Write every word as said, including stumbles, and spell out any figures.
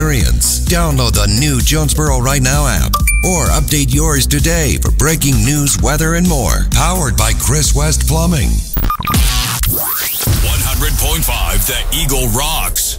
experience. Download the new Jonesboro Right Now app or update yours today for breaking news, weather, and more. Powered by Chris West Plumbing. one hundred point five The Eagle rocks.